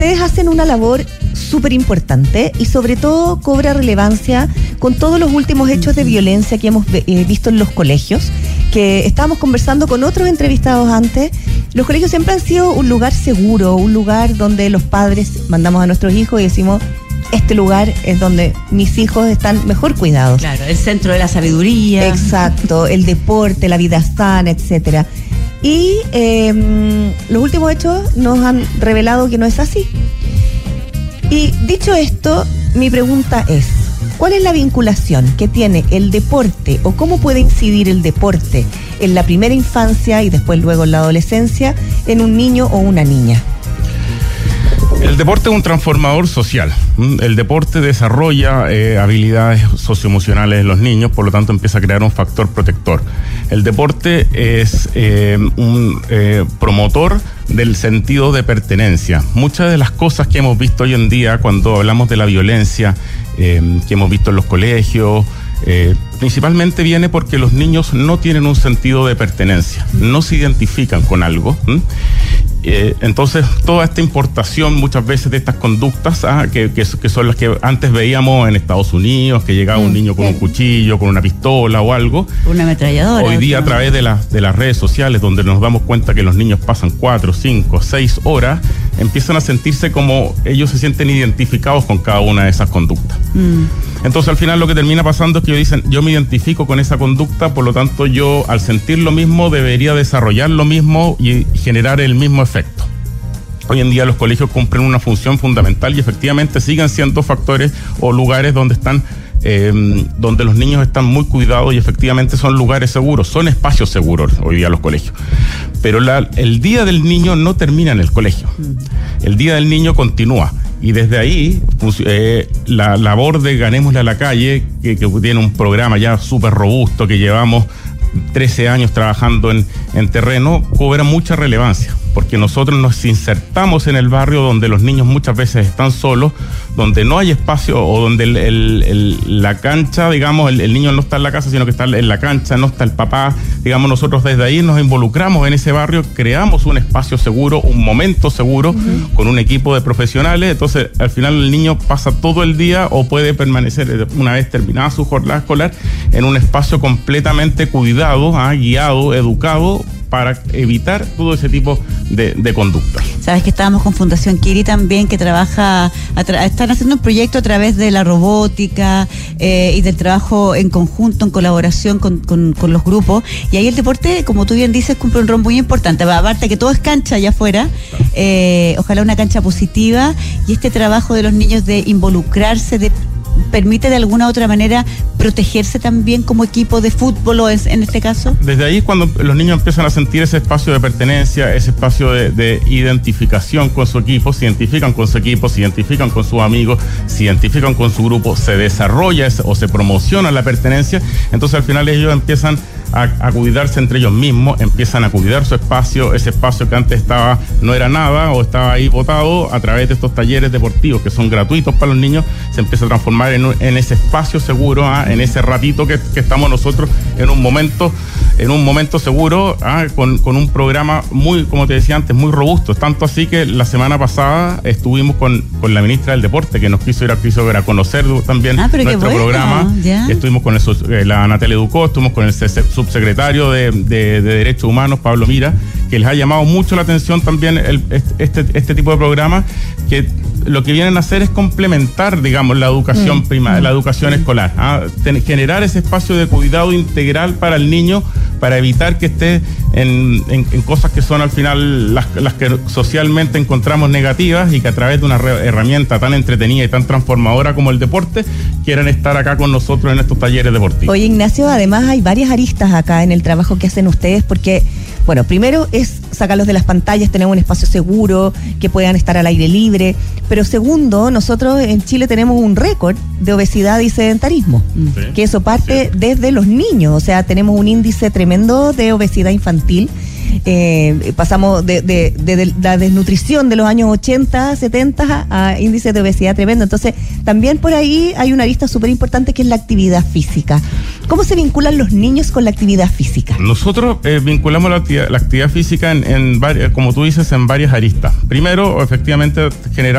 Ustedes hacen una labor súper importante y sobre todo cobra relevancia con todos los últimos hechos de violencia que hemos visto en los colegios, que estábamos conversando con otros entrevistados antes. Los colegios siempre han sido un lugar seguro, un lugar donde los padres mandamos a nuestros hijos y decimos, este lugar es donde mis hijos están mejor cuidados. Claro, el centro de la sabiduría. Exacto, el deporte, la vida sana, etcétera. Y los últimos hechos nos han revelado que no es así. Y dicho esto, mi pregunta es, ¿cuál es la vinculación que tiene el deporte o cómo puede incidir el deporte en la primera infancia y después luego en la adolescencia en un niño o una niña? El deporte es un transformador social. El deporte desarrolla habilidades socioemocionales en los niños, por lo tanto empieza a crear un factor protector. El deporte es un promotor del sentido de pertenencia. Muchas de las cosas que hemos visto hoy en día cuando hablamos de la violencia que hemos visto en los colegios, principalmente viene porque los niños no tienen un sentido de pertenencia, no se identifican con algo. Entonces toda esta importación muchas veces de estas conductas que son las que antes veíamos en Estados Unidos, que llegaba un niño con un cuchillo, con una pistola o algo, una ametralladora. Hoy día a través de las redes sociales, donde nos damos cuenta que los niños pasan 4, 5, 6 horas, empiezan a sentirse como ellos se sienten identificados con cada una de esas conductas. Entonces al final lo que termina pasando es que ellos dicen, yo me identifico con esa conducta, por lo tanto yo al sentir lo mismo debería desarrollar lo mismo y generar el mismo efecto. Hoy en día los colegios cumplen una función fundamental y efectivamente siguen siendo factores o lugares donde están donde los niños están muy cuidados y efectivamente son lugares seguros, son espacios seguros hoy día los colegios. Pero el día del niño no termina en el colegio. El día del niño continúa. Y desde ahí, la labor de Ganémosle a la Calle, que tiene un programa ya súper robusto, que llevamos 13 años trabajando en terreno, cobra mucha relevancia, porque nosotros nos insertamos en el barrio donde los niños muchas veces están solos, donde no hay espacio o donde la cancha, digamos, el niño no está en la casa, sino que está en la cancha, no está el papá, digamos, nosotros desde ahí nos involucramos en ese barrio, creamos un espacio seguro, un momento seguro, con un equipo de profesionales. Entonces al final el niño pasa todo el día o puede permanecer, una vez terminada su jornada escolar, en un espacio completamente cuidado, guiado, educado, para evitar todo ese tipo de conducta. Sabes que estábamos con Fundación Kiri también, que trabaja, están haciendo un proyecto a través de la robótica y del trabajo en conjunto, en colaboración con los grupos, y ahí el deporte, como tú bien dices, cumple un rol muy importante, aparte que todo es cancha allá afuera, ojalá una cancha positiva, y este trabajo de los niños de involucrarse, permite de alguna u otra manera protegerse también como equipo de fútbol, o en este caso. Desde ahí es cuando los niños empiezan a sentir ese espacio de pertenencia, ese espacio de identificación con su equipo, se identifican con su equipo, se identifican con sus amigos, se identifican con su grupo, se desarrolla o se promociona la pertenencia. Entonces al final ellos empiezan a cuidarse entre ellos mismos, empiezan a cuidar su espacio, ese espacio que antes no era nada o estaba ahí botado. A través de estos talleres deportivos que son gratuitos para los niños, se empieza a transformar en ese espacio seguro, en ese ratito que estamos nosotros en un momento seguro, con un programa muy, como te decía antes, muy robusto. Tanto así que la semana pasada estuvimos con la ministra del Deporte, que nos quiso ir a conocer también nuestro programa. ¿Ya? Estuvimos con la Natalia Ducó, estuvimos con el subsecretario de Derechos Humanos, Pablo Mira, que les ha llamado mucho la atención también este tipo de programas, que lo que vienen a hacer es complementar, digamos, la educación primaria, la educación escolar, generar ese espacio de cuidado integral para el niño, para evitar que esté en cosas que son al final las que socialmente encontramos negativas, y que a través de una herramienta tan entretenida y tan transformadora como el deporte quieran estar acá con nosotros en estos talleres deportivos. Oye, Ignacio, además hay varias aristas acá en el trabajo que hacen ustedes, porque, bueno, primero es sacarlos de las pantallas, tener un espacio seguro, que puedan estar al aire libre, pero segundo, nosotros en Chile tenemos un récord de obesidad y sedentarismo, que eso parte desde los niños, o sea, tenemos un índice tremendo de obesidad infantil, pasamos de la desnutrición de los años 80, 70 a índices de obesidad tremendo. Entonces, también por ahí hay una arista súper importante que es la actividad física. ¿Cómo se vinculan los niños con la actividad física? Nosotros vinculamos la actividad física en varias, como tú dices, en varias aristas. Primero, efectivamente, generar